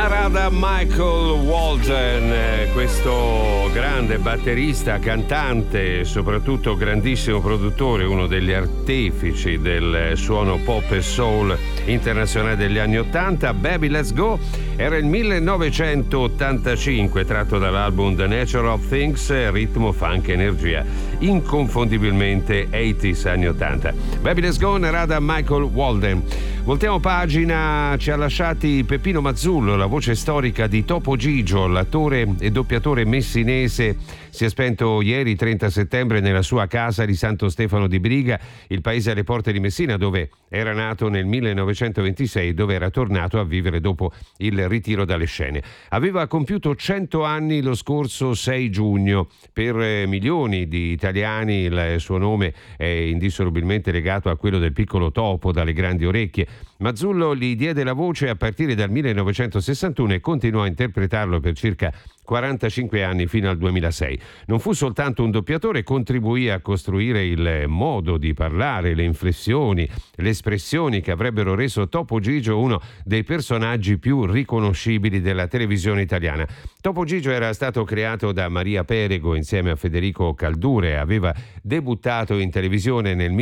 Narada Michael Walden, questo grande batterista, cantante, soprattutto grandissimo produttore, uno degli artefici del suono pop e soul internazionale degli anni '80. Baby Let's Go era il 1985, tratto dall'album The Nature of Things, ritmo, funk, energia, inconfondibilmente 80s, anni '80. Baby Let's Go, Narada Michael Walden. Voltiamo pagina, ci ha lasciati Peppino Mazzullo, la voce storica di Topo Gigio, l'attore e doppiatore messinese. Si è spento ieri 30 settembre nella sua casa di Santo Stefano di Briga, il paese alle porte di Messina, dove era nato nel 1926, dove era tornato a vivere dopo il ritiro dalle scene. Aveva compiuto 100 anni lo scorso 6 giugno. Per milioni di italiani il suo nome è indissolubilmente legato a quello del piccolo topo dalle grandi orecchie. Mazzullo gli diede la voce a partire dal 1961 e continuò a interpretarlo per circa 45 anni fino al 2006. Non fu soltanto un doppiatore, contribuì a costruire il modo di parlare, le inflessioni, le espressioni che avrebbero reso Topo Gigio uno dei personaggi più riconoscibili della televisione italiana. Topo Gigio era stato creato da Maria Perego insieme a Federico Caldure, aveva debuttato in televisione nel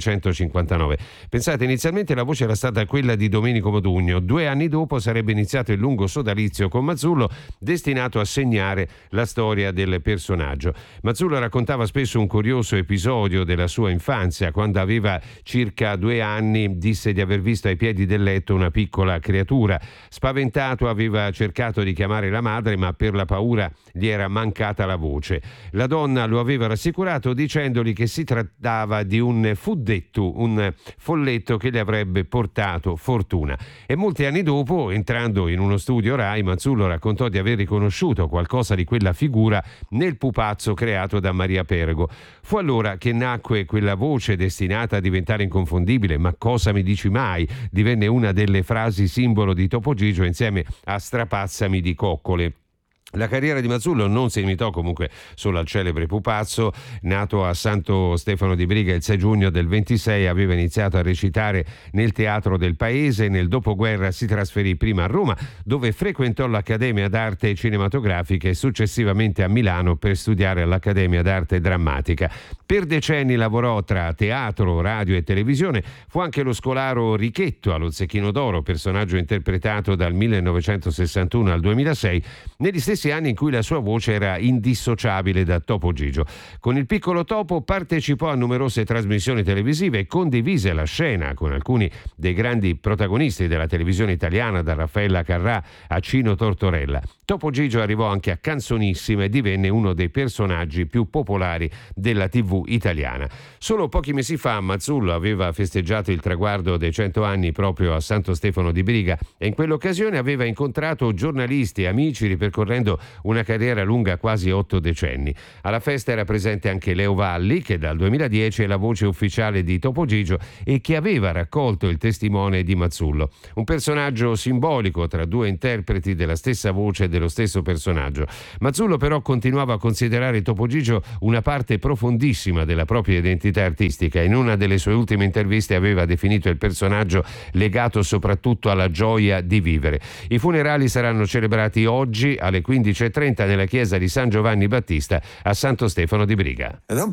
1959. Pensate, inizialmente la voce era stata quella di Domenico Modugno. 2 anni dopo sarebbe iniziato il lungo sodalizio con Mazzullo, destinato a segnare la storia del personaggio. Mazzullo raccontava spesso un curioso episodio della sua infanzia. Quando aveva circa 2 anni disse di aver visto ai piedi del letto una piccola creatura. Spaventato aveva cercato di chiamare la madre, ma per la paura gli era mancata la voce. La donna lo aveva rassicurato dicendogli che si trattava di un fuddetto, un folletto che gli avrebbe portato fortuna. E molti anni dopo, entrando in uno studio Rai, Mazzullo raccontò di aver riconosciuto qualcosa di quella figura nel pupazzo creato da Maria Perego. Fu allora che nacque quella voce destinata a diventare inconfondibile. "Ma cosa mi dici mai?" divenne una delle frasi simbolo di Topo Gigio insieme a "strapazzami di coccole". La carriera di Mazzullo non si limitò comunque solo al celebre pupazzo. Nato a Santo Stefano di Briga il 6 giugno del 26, aveva iniziato a recitare nel teatro del paese. Nel dopoguerra si trasferì prima a Roma, dove frequentò l'Accademia d'Arte Cinematografica, e successivamente a Milano per studiare all'Accademia d'Arte Drammatica. Per decenni lavorò tra teatro, radio e televisione. Fu anche lo scolaro Richetto allo Zecchino d'Oro, personaggio interpretato dal 1961 al 2006, negli stessi anni in cui la sua voce era indissociabile da Topo Gigio. Con il piccolo topo partecipò a numerose trasmissioni televisive e condivise la scena con alcuni dei grandi protagonisti della televisione italiana, da Raffaella Carrà a Cino Tortorella. Topo Gigio arrivò anche a Canzonissima e divenne uno dei personaggi più popolari della TV italiana. Solo pochi mesi fa Mazzullo aveva festeggiato il traguardo dei 100 anni proprio a Santo Stefano di Briga, e in quell'occasione aveva incontrato giornalisti e amici, ripercorrendo una carriera lunga quasi 8 decenni. Alla festa era presente anche Leo Valli, che dal 2010 è la voce ufficiale di Topo Gigio e che aveva raccolto il testimone di Mazzullo. Un personaggio simbolico tra 2 interpreti della stessa voce e dello stesso personaggio. Mazzullo però continuava a considerare Topo Gigio una parte profondissima della propria identità artistica. In una delle sue ultime interviste aveva definito il personaggio legato soprattutto alla gioia di vivere. I funerali saranno celebrati oggi alle 15:30 nella chiesa di San Giovanni Battista a Santo Stefano di Briga.